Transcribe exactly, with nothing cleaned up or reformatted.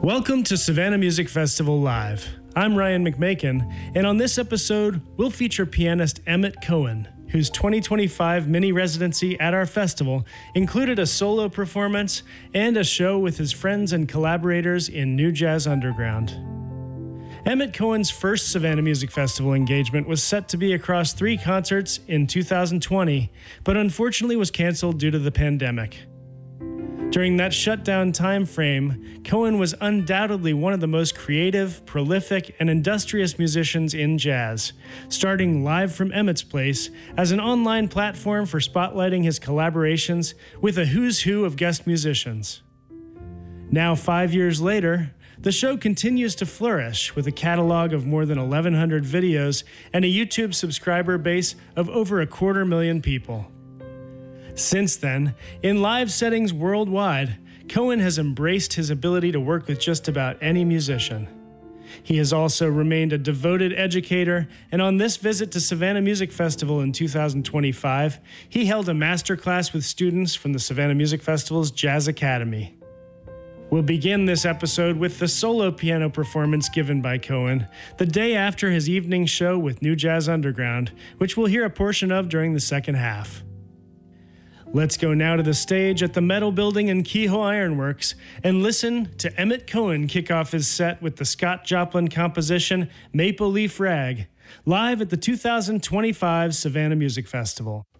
Welcome to Savannah Music Festival Live. I'm Ryan McMakin, and on this episode, we'll feature pianist Emmett Cohen, whose twenty twenty-five mini residency at our festival included a solo performance and a show with his friends and collaborators in New Jazz Underground. Emmett Cohen's first Savannah Music Festival engagement was set to be across three concerts in two thousand twenty, but unfortunately was canceled due to the pandemic. During that shutdown time frame, Cohen was undoubtedly one of the most creative, prolific, and industrious musicians in jazz, starting Live from Emmett's Place as an online platform for spotlighting his collaborations with a who's who of guest musicians. Now, five years later, the show continues to flourish with a catalog of more than eleven hundred videos and a YouTube subscriber base of over a quarter million people. Since then, in live settings worldwide, Cohen has embraced his ability to work with just about any musician. He has also remained a devoted educator, and on this visit to Savannah Music Festival in two thousand twenty-five, he held a masterclass with students from the Savannah Music Festival's Jazz Academy. We'll begin this episode with the solo piano performance given by Cohen the day after his evening show with New Jazz Underground, which we'll hear a portion of during the second half. Let's go now to the stage at the Metal Building in Kehoe Ironworks and listen to Emmett Cohen kick off his set with the Scott Joplin composition Maple Leaf Rag, live at the two thousand twenty-five Savannah Music Festival.